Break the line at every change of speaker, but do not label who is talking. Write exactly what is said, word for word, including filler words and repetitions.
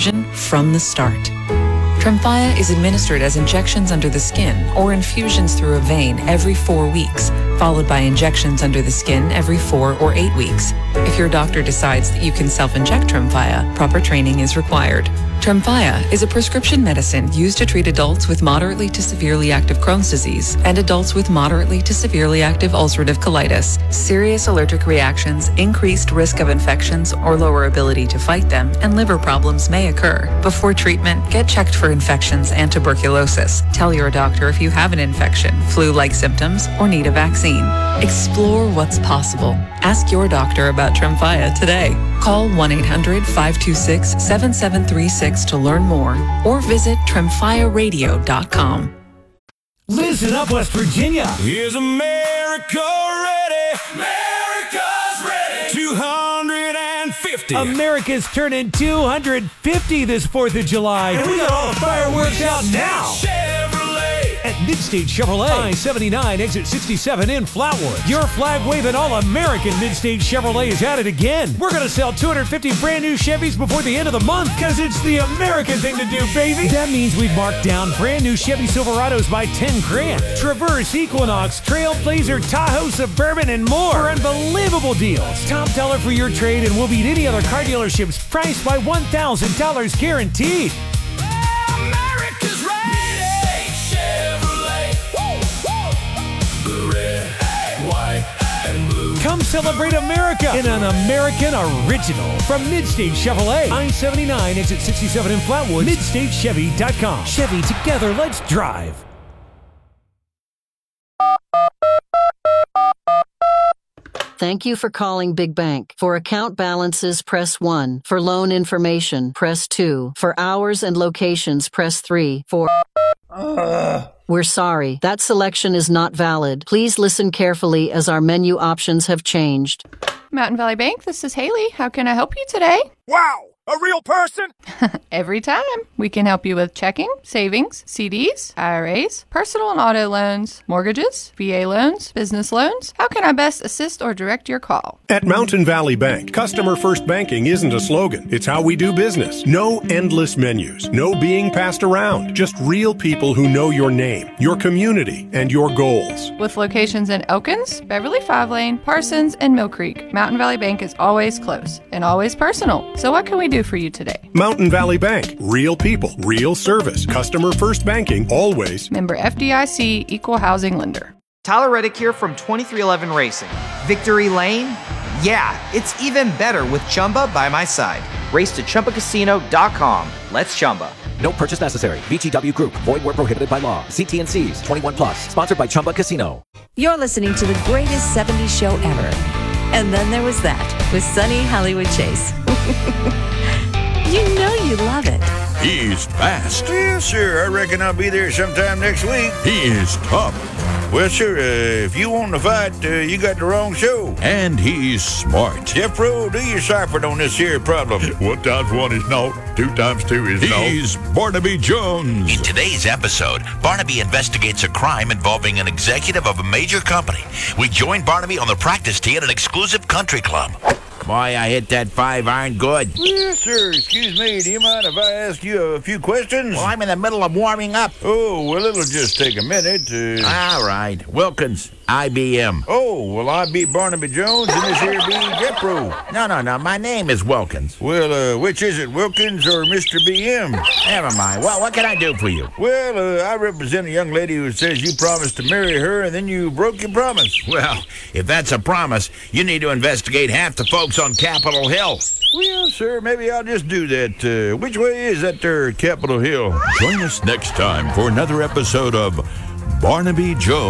confusion from the start. Tremfya is administered as injections under the skin or infusions through a vein every four weeks, followed by injections under the skin every four or eight weeks. If your doctor decides that you can self-inject Tremfya, proper training is required. Tremfya is a prescription medicine used to treat adults with moderately to severely active Crohn's disease and adults with moderately to severely active ulcerative colitis. Serious allergic reactions, increased risk of infections or lower ability to fight them, and liver problems may occur. Before treatment, get checked for infections and tuberculosis. Tell your doctor if you have an infection, flu-like symptoms, or need a vaccine. Explore what's possible. Ask your doctor about Tremfya today. Call one eight hundred, five two six, seven seven three six to learn more or visit tremfya radio dot com.
Listen up, West Virginia.
Is America ready? America's ready. two hundred fifty.
America's turning two hundred fifty this fourth of July. And we got all the fireworks out now.
Chevrolet.
At Midstate Chevrolet, I seventy-nine, exit sixty-seven in Flatwood. Your flag-waving all-American Midstate Chevrolet is at it again. We're going to sell two hundred fifty brand new Chevys before the end of the month because it's the American thing to do, baby. That means we've marked down brand new Chevy Silverados by ten grand. Traverse, Equinox, Trailblazer, Tahoe, Suburban, and more for unbelievable deals. Top dollar for your trade and we'll beat any other car dealerships priced by one thousand dollars guaranteed.
America's ready. Chevrolet. Woo, woo. Red, white, and blue.
Come celebrate America in an American original from Midstate Chevrolet. I seventy-nine, exit sixty-seven in Flatwood. midstate chevy dot com. Chevy, together, let's drive.
Thank you for calling Big Bank. For account balances, press one. For loan information, press two. For hours and locations, press three. For... Uh. We're sorry. That selection is not valid. Please listen carefully as our menu options have changed.
Mountain Valley Bank, this is Haley. How can I help you today?
Wow! A real person?
Every time. We can help you with checking, savings, C Ds, I R As, personal and auto loans, mortgages, V A loans, business loans. How can I best assist or direct your call?
At Mountain Valley Bank, customer first banking isn't a slogan. It's how we do business. No endless menus. No being passed around. Just real people who know your name, your community, and your goals.
With locations in Elkins, Beverly Five Lane, Parsons, and Mill Creek, Mountain Valley Bank is always close and always personal. So what can we do for you today?
Mountain Valley Bank. Real people, real service. Customer first banking, always.
Member F D I C, Equal Housing Lender.
Tyler Reddick here from twenty-three eleven Racing. Victory Lane? Yeah, it's even better with Chumba by my side. Race to Chumba Casino dot com. Let's Chumba.
No purchase necessary. V G W Group. Void where prohibited by law. See T and C's. twenty-one plus. Sponsored by Chumba Casino.
You're listening to the greatest seventies show ever. And then there was that with Sunny Hollywood Chase. You know you love it.
He's fast.
Yeah, sure. I reckon I'll be there sometime next week.
He is tough.
Well, sure. Uh, if you want to fight, uh, you got the wrong show.
And he's smart.
Jeffro, do your cipher on this here problem.
One times one is naught. Two times two is naught. He's Barnaby Jones.
In today's episode, Barnaby investigates a crime involving an executive of a major company. We join Barnaby on the practice tee at an exclusive country club.
Boy, I hit that five iron good.
Yes, sir. Excuse me. Do you mind if I ask you a few questions?
Well, I'm in the middle of warming up.
Oh, well, it'll just take a minute. Uh...
All right. Wilkins, I B M.
Oh, well, I be Barnaby Jones, and this here be Jeffro.
No, no, no. My name is Wilkins.
Well, uh, which is it, Wilkins or Mister B M?
Never mind. Well, what can I do for you?
Well, uh, I represent a young lady who says you promised to marry her, and then you broke your promise.
Well, if that's a promise, you need to investigate half the folks on Capitol Hill.
Well, sir, maybe I'll just do that. Uh, which way is that there Capitol Hill?
Join us next time for another episode of Barnaby Jones.